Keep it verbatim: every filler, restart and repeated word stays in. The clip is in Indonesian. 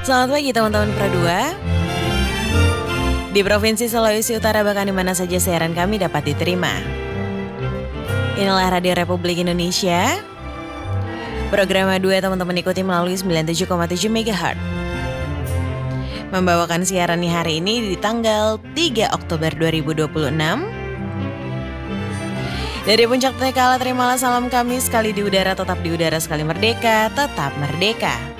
Selamat pagi teman-teman Pro dua. Di Provinsi Sulawesi Utara bahkan di mana saja siaran kami dapat diterima. Inilah Radio Republik Indonesia. Program dua teman-teman ikuti melalui sembilan puluh tujuh koma tujuh megahertz. Membawakan siaran di hari ini di tanggal tiga Oktober dua ribu dua puluh enam. Dari Puncak Tekala terimalah salam kami, sekali di udara tetap di udara, sekali merdeka tetap merdeka.